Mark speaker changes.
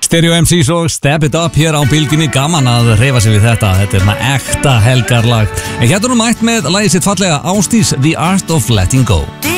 Speaker 1: Stereo MCs og Step It Up hér á bylginni, gaman að hreyfa sig við þetta. Þetta er svona ekta helgarlag. En hérna nú mætt með lagið sitt fallega Ásdís, The Art of Letting Go.